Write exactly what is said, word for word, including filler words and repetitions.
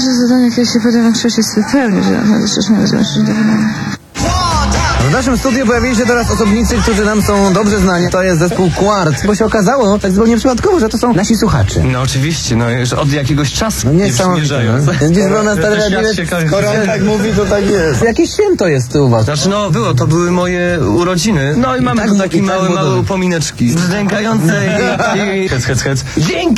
każde zadanie, które się podejmę, trzeba się spełnić, że no, przecież nie będziemy się dokonane. W naszym studiu pojawili się teraz osobnicy, którzy nam są dobrze znani. To jest zespół Quart. Bo się okazało, tak zupełnie przypadkowo, że to są nasi słuchacze. No oczywiście, no już od jakiegoś czasu No nie niesamowite. przymierzając. No. Dziś było na stare radio, Skoro on tak mówi, to tak jest. jakieś święto jest u was. Znaczy no było, to były moje urodziny. No i mamy tak tu mu- takie i tak małe, było małe dobrze. upomineczki. Zdękające i... Hec, hec, hec. Dzięki!